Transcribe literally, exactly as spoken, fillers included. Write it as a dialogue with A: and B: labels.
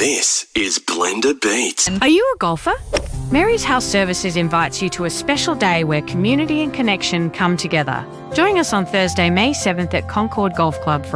A: This is Blender Beats.
B: Are you a golfer? Mary's House Services invites you to a special day where community and connection come together. Join us on Thursday, May seventh at Concord Golf Club for